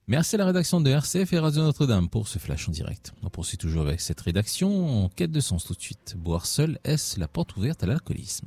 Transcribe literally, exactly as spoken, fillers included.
Merci à la rédaction de R C F et Radio Notre-Dame pour ce flash en direct. On poursuit toujours avec cette rédaction en quête de sens tout de suite. Boire seul, est-ce la porte ouverte à l'alcoolisme ?